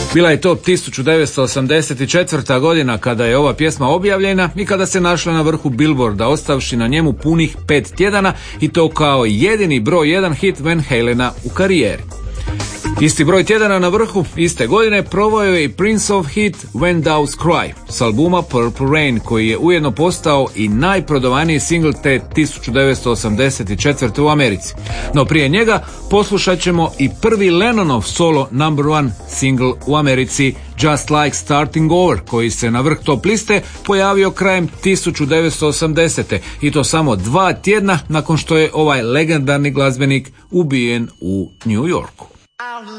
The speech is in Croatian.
Bila je to 1984. godina kada je ova pjesma objavljena i kada se našla na vrhu Billboarda, ostavši na njemu punih 5 tjedana i to kao jedini broj 1 hit Van Halena u karijeri. Isti broj tjedana na vrhu iste godine proveo je i Princeov hit When Doves Cry s albuma Purple Rain, koji je ujedno postao i najprodavaniji singl te 1984. u Americi. No prije njega poslušat ćemo i prvi Lennonov solo number one singl u Americi, Just Like Starting Over, koji se na vrh top liste pojavio krajem 1980. i to samo 2 tjedna nakon što je ovaj legendarni glazbenik ubijen u New Yorku.